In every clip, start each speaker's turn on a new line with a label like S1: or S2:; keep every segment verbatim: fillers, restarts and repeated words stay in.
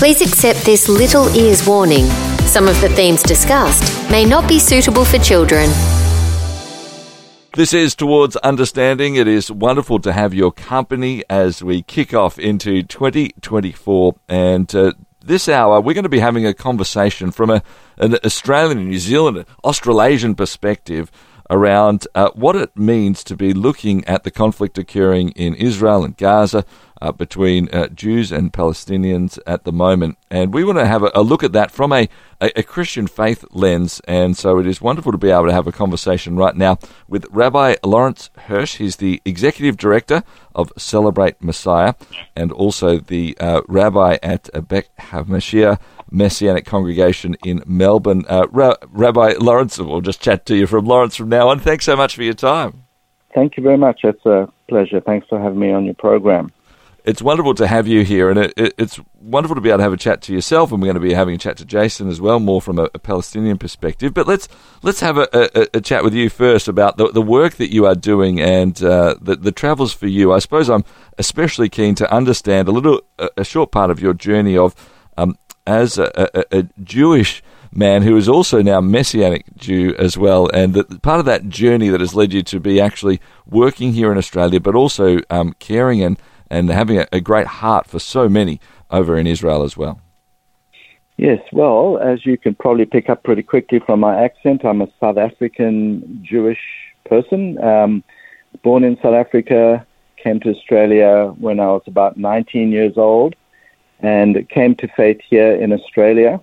S1: Please accept this little ears warning. Some of the themes discussed may not be suitable for children.
S2: This is Towards Understanding. It is wonderful to have your company as we kick off into twenty twenty-four. And uh, this hour, we're going to be having a conversation from a, an Australian and New Zealand, Australasian perspective around uh, what it means to be looking at the conflict occurring in Israel and Gaza uh, between uh, Jews and Palestinians at the moment. And we want to have a, a look at that from a, a, a Christian faith lens. And so it is wonderful to be able to have a conversation right now with Rabbi Lawrence Hirsch. He's the Executive Director of Celebrate Messiah and also the uh, Rabbi at Beth HaMashiach Messianic Congregation in Melbourne. Uh, Ra- Rabbi Lawrence, we'll just chat to you from Lawrence from now on. Thanks so much for your time.
S3: Thank you very much. It's a pleasure. Thanks for having me on your program.
S2: It's wonderful to have you here, and it, it, it's wonderful to be able to have a chat to yourself, and we're going to be having a chat to Jason as well, more from a, a Palestinian perspective. But let's let's have a, a, a chat with you first about the, the work that you are doing and uh, the, the travels for you. I suppose I'm especially keen to understand a little, a, a short part of your journey of um, as a, a, a Jewish man who is also now Messianic Jew as well, and the, part of that journey that has led you to be actually working here in Australia, but also um, caring and and having a, a great heart for so many over in Israel as well.
S3: Yes, well, as you can probably pick up pretty quickly from my accent, I'm a South African Jewish person, um, born in South Africa, came to Australia when I was about nineteen years old, and came to faith here in Australia.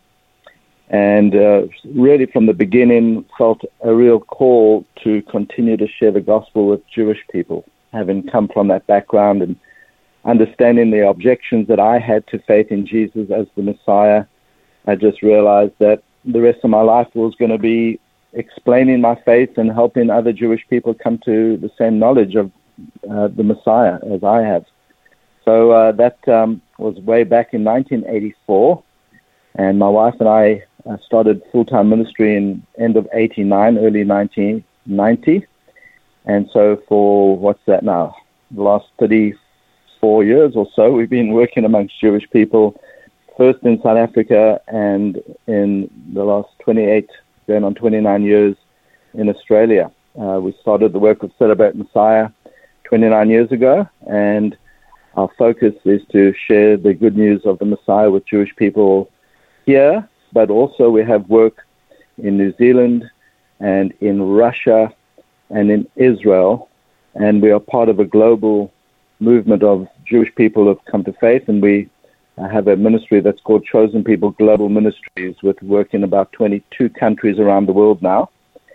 S3: And uh, really from the beginning felt a real call to continue to share the gospel with Jewish people, having come from that background and understanding the objections that I had to faith in Jesus as the Messiah. I just realized that the rest of my life was going to be explaining my faith and helping other Jewish people come to the same knowledge of uh, the Messiah as I have. So uh, that um, was way back in nineteen eighty-four, and my wife and I uh, started full-time ministry in end of eighty-nine, early nineteen ninety. And so for, what's that now, the last thirty-four years or so, we've been working amongst Jewish people, first in South Africa and in the last twenty-eight, going on twenty-nine years in Australia. Uh, we started the work of Celebrate Messiah twenty-nine years ago, and our focus is to share the good news of the Messiah with Jewish people here, but also we have work in New Zealand and in Russia and in Israel, and we are part of a global movement of Jewish people who have come to faith, and we have a ministry that's called Chosen People Global Ministries, with work in about twenty-two countries around the world now.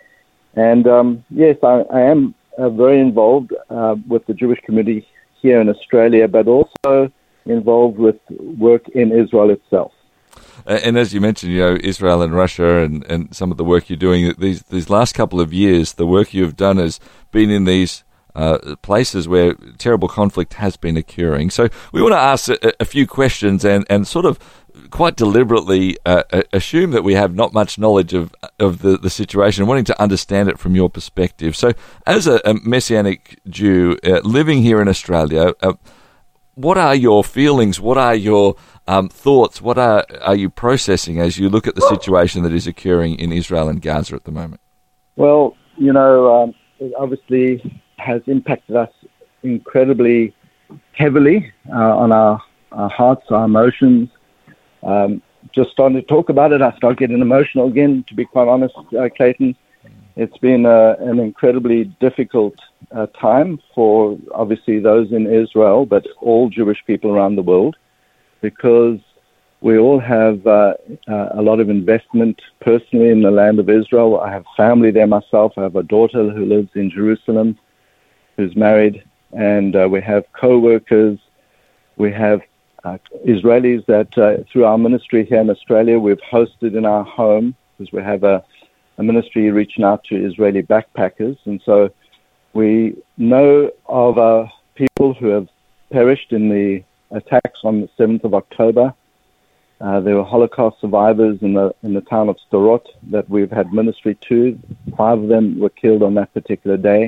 S3: And um, yes, I, I am uh, very involved uh, with the Jewish community here in Australia, but also involved with work in Israel itself.
S2: And as you mentioned, you know, Israel and Russia and, and some of the work you're doing, these these last couple of years, the work you've done has been in these uh, places where terrible conflict has been occurring. So we want to ask a, a few questions and, and sort of quite deliberately uh, assume that we have not much knowledge of of the, the situation, wanting to understand it from your perspective. So as a, a Messianic Jew uh, living here in Australia, uh, what are your feelings? What are your um, thoughts? What are are you processing as you look at the situation that is occurring in Israel and Gaza at the moment?
S3: Well, you know, um, it obviously has impacted us incredibly heavily uh, on our, our hearts, our emotions. Um, just starting to talk about it, I start getting emotional again, to be quite honest, uh, Clayton. It's been uh, an incredibly difficult uh, time for, obviously, those in Israel, but all Jewish people around the world, because we all have uh, uh, a lot of investment personally in the land of Israel. I have family there myself. I have a daughter who lives in Jerusalem, who's married, and uh, we have co-workers. We have uh, Israelis that, uh, through our ministry here in Australia, we've hosted in our home, because we have a a ministry reaching out to Israeli backpackers. And so we know of uh, people who have perished in the attacks on the seventh of October. Uh, there were Holocaust survivors in the in the town of Sderot that we've had ministry to. Five of them were killed on that particular day.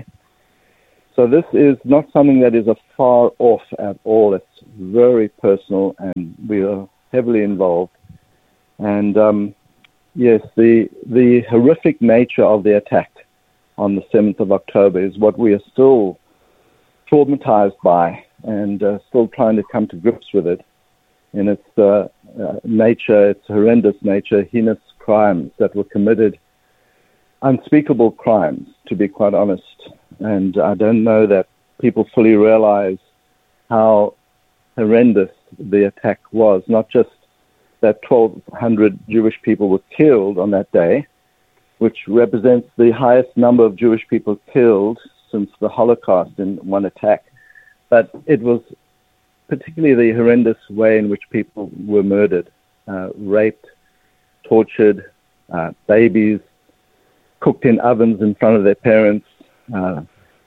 S3: So this is not something that is a far off at all. It's very personal, and we are heavily involved. And um, yes, the the horrific nature of the attack on the seventh of October is what we are still traumatized by and uh, still trying to come to grips with it in its uh, uh, nature, its horrendous nature, heinous crimes that were committed, unspeakable crimes, to be quite honest. And I don't know that people fully realize how horrendous the attack was, not just that twelve hundred Jewish people were killed on that day, which represents the highest number of Jewish people killed since the Holocaust in one attack. But it was particularly the horrendous way in which people were murdered, uh, raped, tortured, uh, babies cooked in ovens in front of their parents, uh,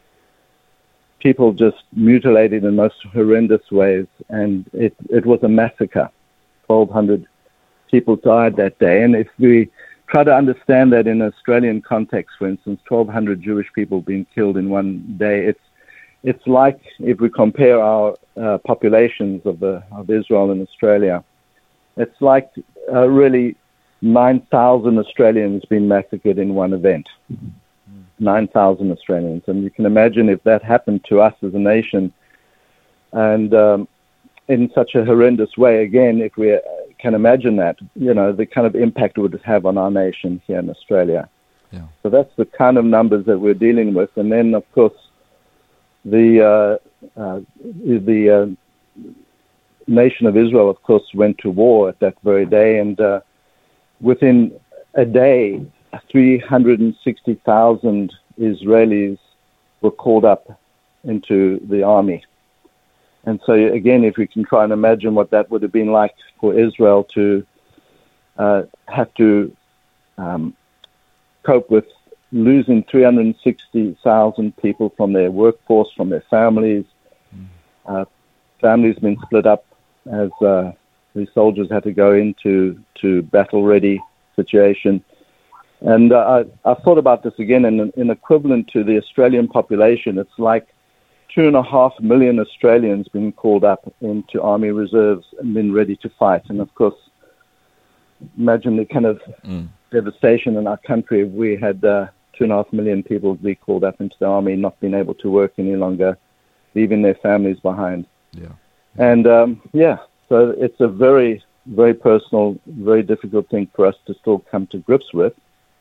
S3: people just mutilated in most horrendous ways. And it, it was a massacre. twelve hundred people died that day. And if we try to understand that in an Australian context, for instance, twelve hundred Jewish people being killed in one day, it's it's like if we compare our uh, populations of the of Israel and Australia, it's like uh, really nine thousand Australians being massacred in one event. Mm-hmm. nine thousand Australians. And you can imagine if that happened to us as a nation, and um, in such a horrendous way, again, if we can imagine that, you know, the kind of impact it would have on our nation here in Australia. Yeah. So that's the kind of numbers that we're dealing with. And then, of course, the uh, uh, the uh, nation of Israel, of course, went to war at that very day. And uh, within a day, three hundred sixty thousand Israelis were called up into the army. And so, again, if we can try and imagine what that would have been like for Israel to uh, have to um, cope with losing three hundred sixty thousand people from their workforce, from their families, mm. uh, families been split up as uh, the soldiers had to go into to battle-ready situation. And uh, I, I thought about this again, in, in equivalent to the Australian population, it's like two and a half million Australians being called up into army reserves and been ready to fight. And of course, imagine the kind of mm. devastation in our country if we had uh, two and a half million people be called up into the army, not being able to work any longer, leaving their families behind. Yeah. And um, yeah, so it's a very, very personal, very difficult thing for us to still come to grips with.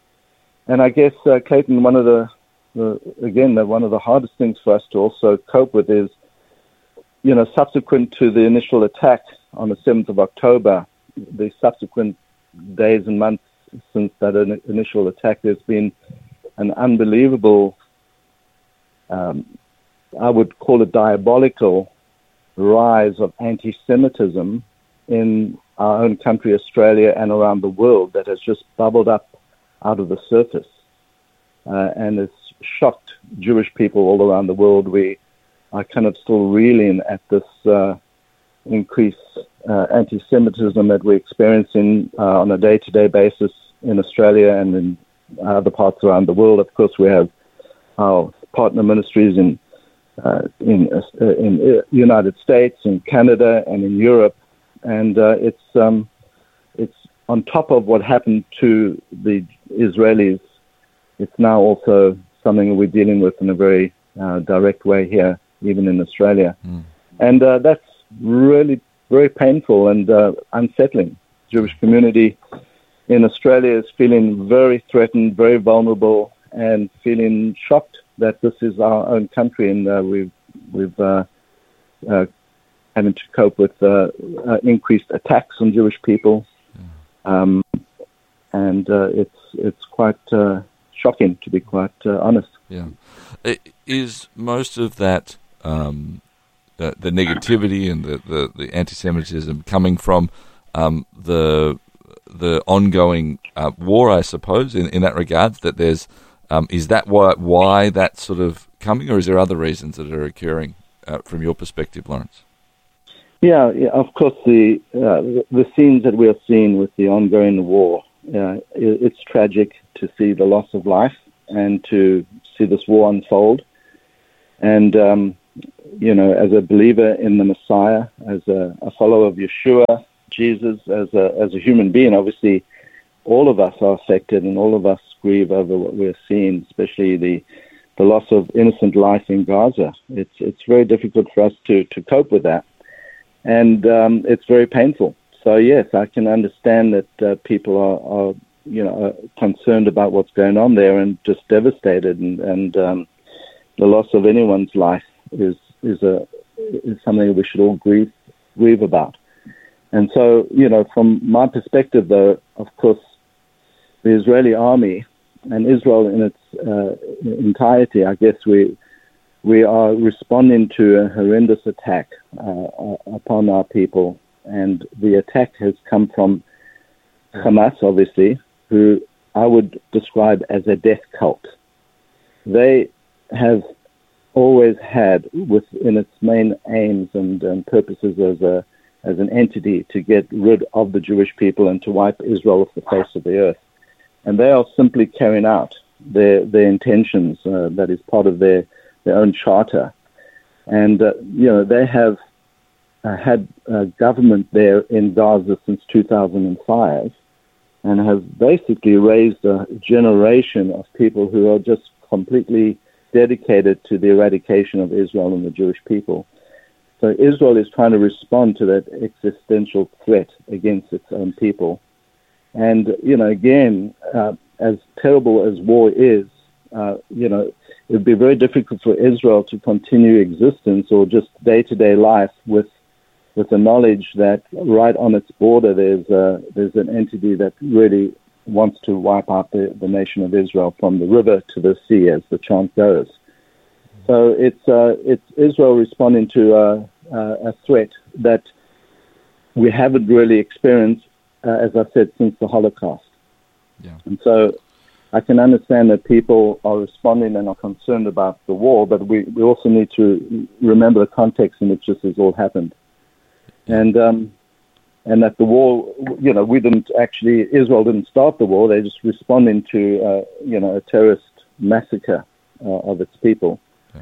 S3: And I guess, uh, Clayton, one of the Uh, again, the, one of the hardest things for us to also cope with is, you know, subsequent to the initial attack on the seventh of October, the subsequent days and months since that in- initial attack, there's been an unbelievable, um, I would call it diabolical, rise of anti-Semitism in our own country, Australia, and around the world that has just bubbled up out of the surface. Uh, and it's shocked Jewish people all around the world. We are kind of still reeling at this uh, increased uh, anti-Semitism that we're experiencing uh, on a day-to-day basis in Australia and in other parts around the world. Of course, we have our partner ministries in uh, in uh, in the United States, in Canada, and in Europe, and uh, it's um, it's on top of what happened to the Israelis. It's now also something we're dealing with in a very uh, direct way here, even in Australia. Mm. And uh, that's really very painful and uh, unsettling. Jewish community in Australia is feeling very threatened, very vulnerable, and feeling shocked that this is our own country and uh, we've, we've uh, uh, having to cope with uh, uh, increased attacks on Jewish people. Mm. Um, and uh, it's, it's quite... Uh, shocking, to be quite uh, honest.
S2: Yeah. Is most of that, um, the, the negativity and the, the, the anti-Semitism coming from um, the the ongoing uh, war, I suppose, in, in that regard, that there's, um, is that why, why that's sort of coming, or is there other reasons that are occurring uh, from your perspective, Lawrence?
S3: Yeah, yeah, of course, the, uh, the scenes that we are seeing with the ongoing war, Uh, it's tragic to see the loss of life and to see this war unfold. And, um, you know, as a believer in the Messiah, as a, a follower of Yeshua, Jesus as a as a human being. Obviously, all of us are affected, and all of us grieve over what we're seeing, especially the the loss of innocent life in Gaza. It's it's very difficult for us to, to cope with that, and um, it's very painful. So yes, I can understand that uh, people are, are you know are concerned about what's going on there and just devastated, and and um, the loss of anyone's life is is a is something we should all grieve grieve about. And so, you know, from my perspective, though, of course, the Israeli army and Israel in its uh, entirety, I guess we we are responding to a horrendous attack uh, upon our people. And the attack has come from Hamas, obviously, who I would describe as a death cult. They have always had within its main aims and, and purposes as a as an entity to get rid of the Jewish people and to wipe Israel off the face of the earth. And they are simply carrying out their their intentions. Uh, that is part of their, their own charter. And, uh, you know, they have uh, had a government there in Gaza since two thousand five and have basically raised a generation of people who are just completely dedicated to the eradication of Israel and the Jewish people. So Israel is trying to respond to that existential threat against its own people. And, you know, again, uh, as terrible as war is, uh, you know, it would be very difficult for Israel to continue existence or just day-to-day life with with the knowledge that right on its border there's uh, there's an entity that really wants to wipe out the, the nation of Israel from the river to the sea, as the chant goes. So it's uh, it's Israel responding to uh, uh, a threat that we haven't really experienced, uh, as I said, since the Holocaust.
S2: Yeah.
S3: And so I can understand that people are responding and are concerned about the war, but we, we also need to remember the context in which this has all happened. And um, and that the war, you know, we didn't actually, Israel didn't start the war, they're just responding to, uh, you know, a terrorist massacre uh, of its people.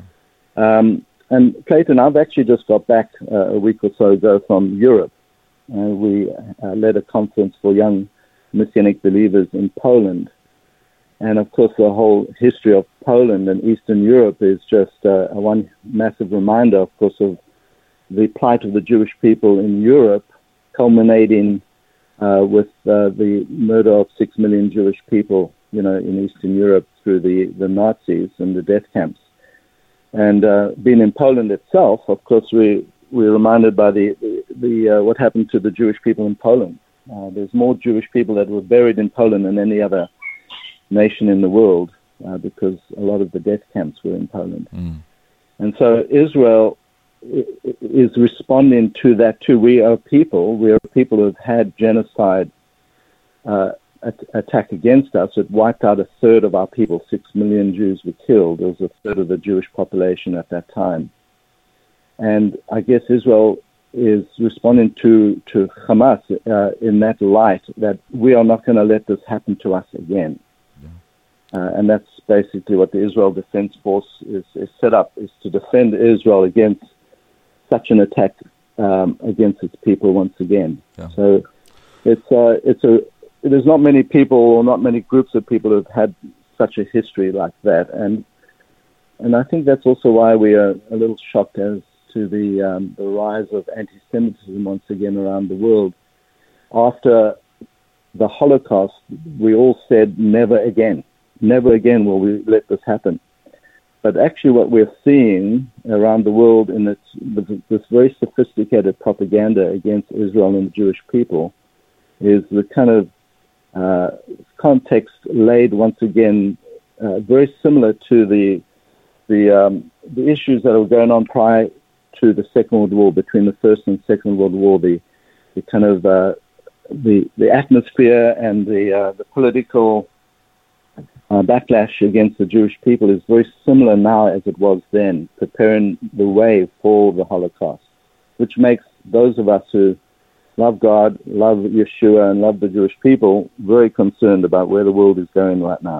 S3: Um, and Clayton, I've actually just got back uh, a week or so ago from Europe. Uh, we uh, led a conference for young Messianic believers in Poland. And of course, the whole history of Poland and Eastern Europe is just uh, a one massive reminder, of course, of the plight of the Jewish people in Europe, culminating uh, with uh, the murder of six million Jewish people, you know, in Eastern Europe through the, the Nazis and the death camps. And uh, being in Poland itself, of course, we we're reminded by the the, the uh, what happened to the Jewish people in Poland. Uh, there's more Jewish people that were buried in Poland than any other nation in the world, uh, because a lot of the death camps were in Poland.
S2: Mm.
S3: And so Israel is responding to that too. We are people. We are people who have had genocide uh, attack against us. It wiped out a third of our people. Six million Jews were killed. It was a third of the Jewish population at that time. And I guess Israel is responding to, to Hamas uh, in that light, that we are not going to let this happen to us again. Yeah. Uh, and that's basically what the Israel Defense Force is, is set up, is to defend Israel against such an attack um, against its people once again. Yeah. So it's uh, it's a there's not many people or not many groups of people who have had such a history like that, and and I think that's also why we are a little shocked as to the um, the rise of anti-Semitism once again around the world. After the Holocaust, we all said never again, never again will we let this happen. But actually what we're seeing around the world in this, this very sophisticated propaganda against Israel and the Jewish people is the kind of uh, context laid once again uh, very similar to the the, um, the issues that were going on prior to the Second World War, between the First and Second World War, the, the kind of uh, the, the atmosphere and the, uh, the political Uh, backlash against the Jewish people is very similar now as it was then, preparing the way for the Holocaust, which makes those of us who love God, love Yeshua, and love the Jewish people very concerned about where the world is going right now.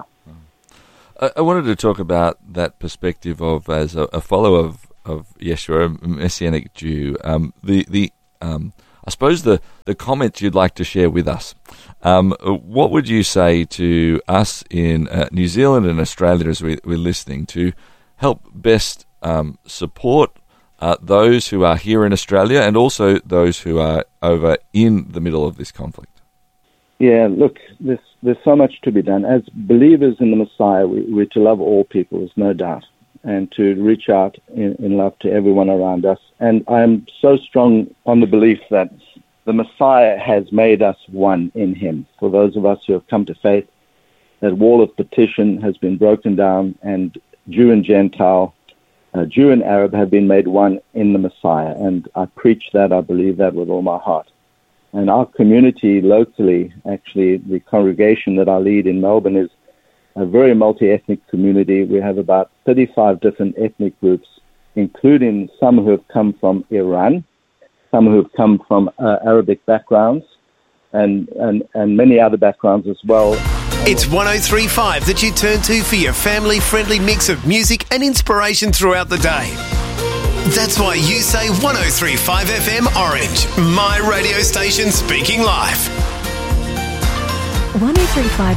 S2: I, I wanted to talk about that perspective of, as a, a follower of, of Yeshua, a Messianic Jew, um, the, the um, I suppose the, the comments you'd like to share with us. Um, what would you say to us in uh, New Zealand and Australia as we, we're listening to help best um, support uh, those who are here in Australia and also those who are over in the middle of this conflict?
S3: Yeah, look, there's, there's so much to be done. As believers in the Messiah, we, we're to love all people, there's no doubt, and to reach out in, in love to everyone around us. And I'm so strong on the belief that the Messiah has made us one in him. For those of us who have come to faith, that wall of partition has been broken down, and Jew and Gentile, uh, Jew and Arab have been made one in the Messiah. And I preach that, I believe that with all my heart. And our community locally, actually, the congregation that I lead in Melbourne is a very multi-ethnic community. We have about thirty-five different ethnic groups, including some who have come from Iran, some who have come from uh, Arabic backgrounds, and, and, and many other backgrounds as well.
S4: It's one oh three point five that you turn to for your family-friendly mix of music and inspiration throughout the day. That's why you say one oh three point five F M Orange, my radio station speaking life.
S5: one oh three point five